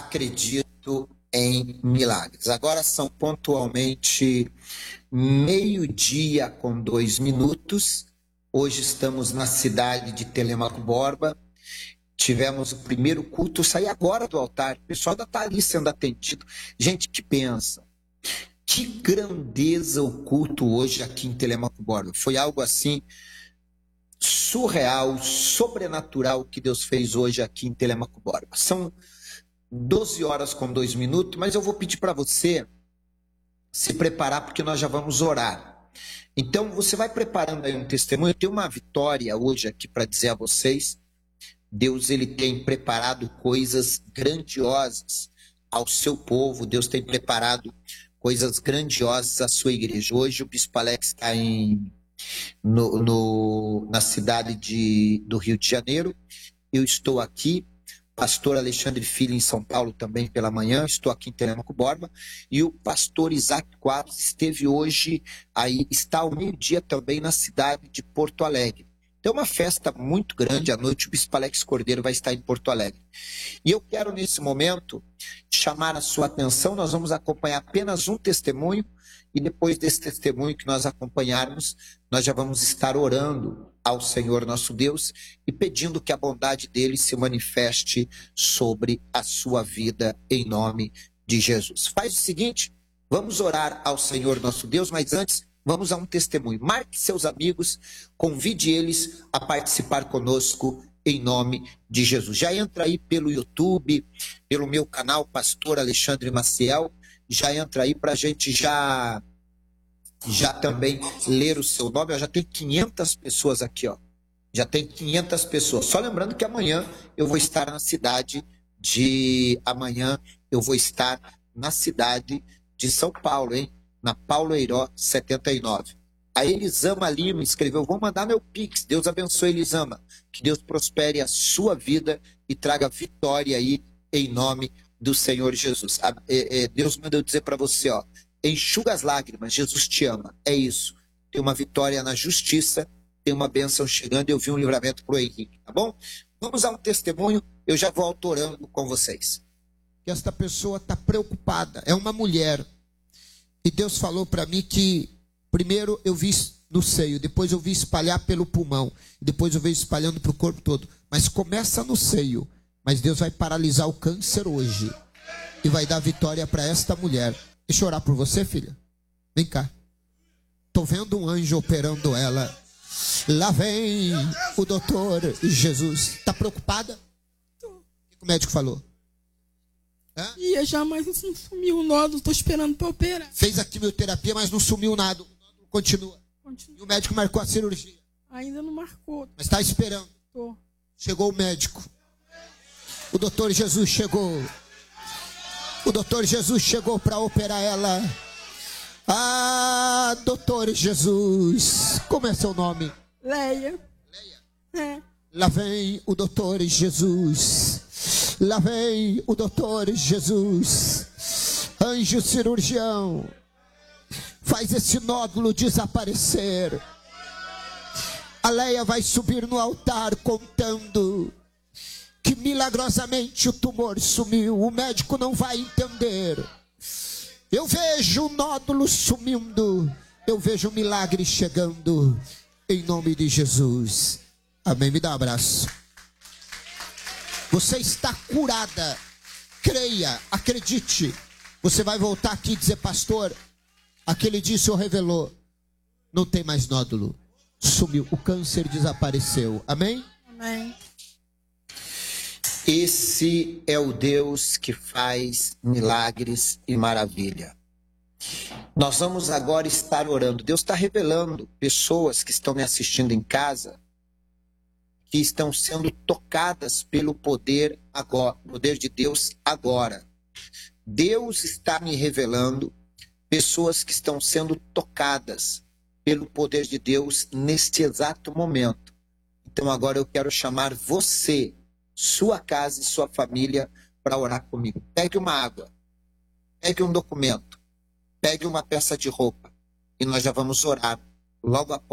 acredito em milagres. Agora são pontualmente 12:02. Hoje estamos na cidade de Telêmaco Borba. Tivemos o primeiro culto, eu saí agora do altar, o pessoal ainda está ali sendo atendido. Gente que pensa, que grandeza o culto hoje aqui em Telêmaco Borba. Foi algo assim surreal, sobrenatural que Deus fez hoje aqui em Telêmaco Borba. São 12:02, mas eu vou pedir para você se preparar porque nós já vamos orar. Então você vai preparando aí um testemunho. Eu tenho uma vitória hoje aqui para dizer a vocês. Deus, ele tem preparado coisas grandiosas ao seu povo. Deus tem preparado coisas grandiosas à sua igreja. Hoje o Bispo Alex está na cidade do Rio de Janeiro. Eu estou aqui. Pastor Alexandre Filho em São Paulo também pela manhã. Estou aqui em Telêmaco Borba. E o pastor Isaac Quadros esteve hoje, aí está ao meio-dia também na cidade de Porto Alegre. Tem uma festa muito grande à noite, o Bispo Alex Cordeiro vai estar em Porto Alegre. E eu quero, nesse momento, chamar a sua atenção. Nós vamos acompanhar apenas um testemunho, e depois desse testemunho que nós acompanharmos, nós já vamos estar orando ao Senhor nosso Deus e pedindo que a bondade dele se manifeste sobre a sua vida, em nome de Jesus. Faz o seguinte, vamos orar ao Senhor nosso Deus, mas antes, vamos a um testemunho. Marque seus amigos, convide eles a participar conosco em nome de Jesus. Já entra aí pelo YouTube, pelo meu canal, Pastor Alexandre Maciel. Já entra aí para a gente já também ler o seu nome. Já tem 500 pessoas aqui, ó. Já tem 500 pessoas. Só lembrando que amanhã eu vou estar na cidade de São Paulo, hein? Na Paulo Eiró 79. A Elisama Lima escreveu: vou mandar meu Pix. Deus abençoe, Elisama. Que Deus prospere a sua vida e traga vitória aí em nome do Senhor Jesus. Deus mandou dizer para você, ó, enxuga as lágrimas, Jesus te ama. É isso. Tem uma vitória na justiça, tem uma bênção chegando. Eu vi um livramento para o Henrique, tá bom? Vamos a um testemunho, eu já volto orando com vocês. Que esta pessoa está preocupada, é uma mulher. E Deus falou para mim que primeiro eu vi no seio, depois eu vi espalhar pelo pulmão, depois eu vejo espalhando para o corpo todo. Mas começa no seio. Mas Deus vai paralisar o câncer hoje e vai dar vitória para esta mulher. Deixa eu orar por você, filha. Vem cá. Estou vendo um anjo operando ela. Lá vem o doutor Jesus. Está preocupada? O que o médico falou? Ia já, mas não sumiu o nódulo, estou esperando para operar. Fez a quimioterapia, mas não sumiu nada. O nódulo continua. E o médico marcou a cirurgia? Ainda não marcou. Mas está esperando? Tô. Chegou o médico. O doutor Jesus chegou. O doutor Jesus chegou para operar ela. Ah, doutor Jesus. Como é seu nome? Leia. É. Lá vem o doutor Jesus. Lá vem o doutor Jesus. Anjo cirurgião, faz esse nódulo desaparecer. A Leia vai subir no altar contando que milagrosamente o tumor sumiu. O médico não vai entender. Eu vejo o nódulo sumindo. Eu vejo o milagre chegando. Em nome de Jesus. Amém. Me dá um abraço. Você está curada. Creia, acredite. Você vai voltar aqui e dizer: pastor, aquele dia o Senhor revelou. Não tem mais nódulo. Sumiu, o câncer desapareceu. Amém? Amém. Esse é o Deus que faz milagres e maravilha. Nós vamos agora estar orando. Deus está revelando pessoas que estão me assistindo em casa, que estão sendo tocadas pelo poder agora, poder de Deus agora. Deus está me revelando pessoas que estão sendo tocadas pelo poder de Deus neste exato momento. Então agora eu quero chamar você, sua casa e sua família para orar comigo. Pegue uma água, pegue um documento, pegue uma peça de roupa e nós já vamos orar logo após